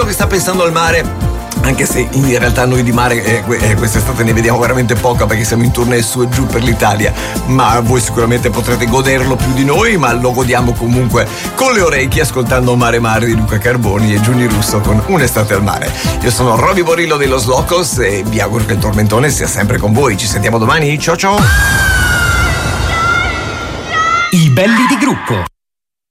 Borillo che sta pensando al mare. Anche se in realtà noi di mare quest'estate ne vediamo veramente poca, perché siamo in tournée su e giù per l'Italia, ma voi sicuramente potrete goderlo più di noi, ma lo godiamo comunque con le orecchie ascoltando Mare Mare di Luca Carboni e Giuni Russo con Un'estate al mare. Io sono Roby Borillo dei Los Locos e vi auguro che il tormentone sia sempre con voi. Ci sentiamo domani, ciao ciao. I belli di gruppo.